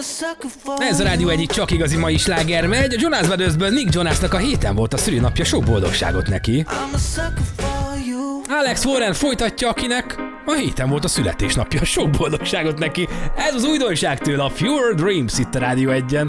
Ez a Rádió egyik csak igazi mai sláger megy. A Jonas Brothersből Nick Jonasnak a héten volt a szülinapja, sok boldogságot neki. Alex Warren folytatja, akinek a héten volt a születésnapja, sok boldogságot neki. Ez az újdonság tőle, a Pure Dreams itt a Rádió 1-en.